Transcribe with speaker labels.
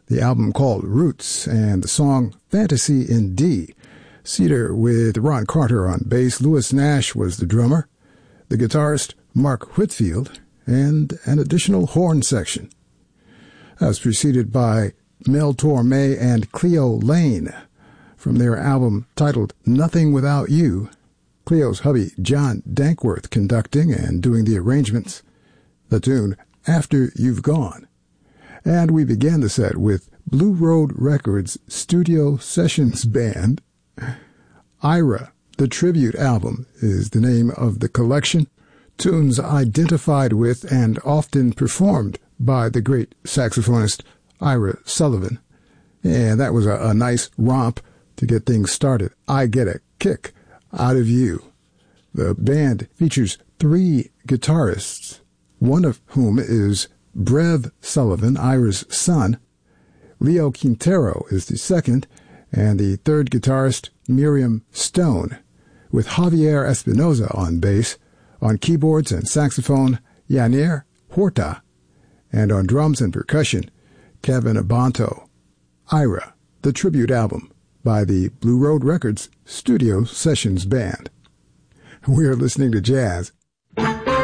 Speaker 1: the album called Roots, and the song Fantasy in D. Cedar with Ron Carter on bass, Louis Nash was the drummer, the guitarist Mark Whitfield, and an additional horn section. That was preceded by Mel Torme and Cleo Lane from their album titled Nothing Without You. Cleo's hubby John Dankworth conducting and doing the arrangements. The tune After You've Gone. And we began the set with Blue Road Records Studio Sessions Band. Ira, the tribute album, is the name of the collection. Tunes identified with and often performed by the great saxophonist Ira Sullivan. And that was a nice romp to get things started. I Get a Kick Out of You. The band features 3 guitarists, one of whom is Brev Sullivan, Ira's son. Leo Quintero is the second, and the third guitarist, Miriam Stone, with Javier Espinoza on bass, on keyboards and saxophone, Yanir Horta, and on drums and percussion, Kevin Abanto. Ira, the tribute album by the Blue Road Records Studio Sessions Band. We are listening to jazz